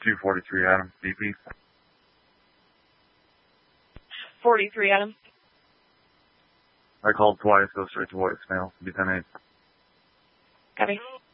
243 Adam, BP. 43 Adam. I called twice, go straight to voicemail. Be 10-8. Copy.